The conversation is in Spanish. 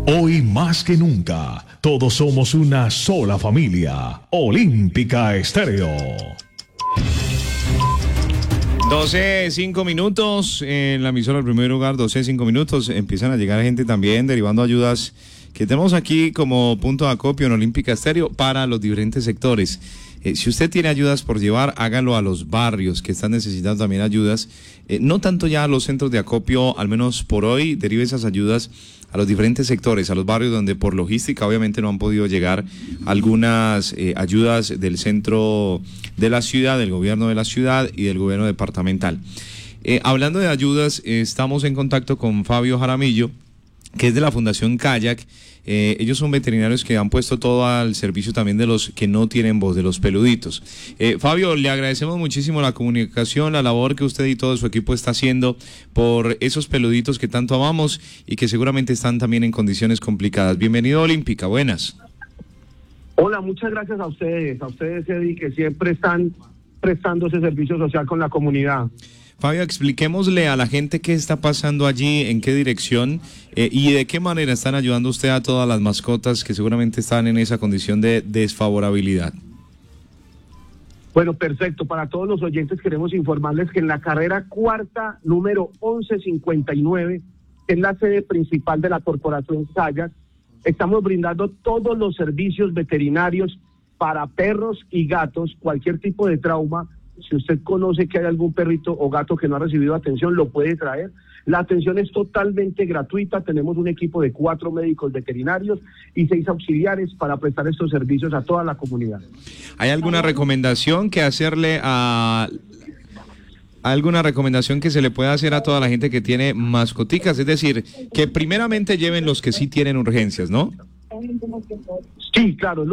Hoy más que nunca, todos somos una sola familia. Olímpica Estéreo. 12:05 en la emisora del primer lugar, 12:05. Empiezan a llegar gente también derivando ayudas que tenemos aquí como punto de acopio en Olímpica Estéreo para los diferentes sectores. Si usted tiene ayudas por llevar, hágalo a los barrios que están necesitando también ayudas. No tanto ya a los centros de acopio, al menos por hoy, derive esas ayudas a los diferentes sectores, a los barrios donde por logística obviamente no han podido llegar algunas ayudas del centro de la ciudad, del gobierno de la ciudad y del gobierno departamental. Hablando de ayudas, estamos en contacto con Fabio Jaramillo, que es de la Fundación Kayak. Ellos son veterinarios que han puesto todo al servicio también de los que no tienen voz, de los peluditos. Fabio, le agradecemos muchísimo la comunicación, la labor que usted y todo su equipo está haciendo por esos peluditos que tanto amamos y que seguramente están también en condiciones complicadas. Bienvenido a Olímpica, buenas. Hola, muchas gracias a ustedes, Eddie, que siempre están prestando ese servicio social con la comunidad. Fabio, expliquémosle a la gente qué está pasando allí, en qué dirección y de qué manera están ayudando usted a todas las mascotas que seguramente están en esa condición de desfavorabilidad. Bueno, perfecto. Para todos los oyentes queremos informarles que en la carrera cuarta, número 1159, que es la sede principal de la Corporación Kayak, estamos brindando todos los servicios veterinarios para perros y gatos, cualquier tipo de trauma. Si usted conoce que hay algún perrito o gato que no ha recibido atención, lo puede traer. La atención es totalmente gratuita. Tenemos un equipo de 4 médicos veterinarios y 6 auxiliares para prestar estos servicios a toda la comunidad. ¿Hay alguna recomendación que hacerle alguna recomendación que se le pueda hacer a toda la gente que tiene mascoticas? Es decir, que primeramente lleven los que sí tienen urgencias, ¿no? Sí, claro.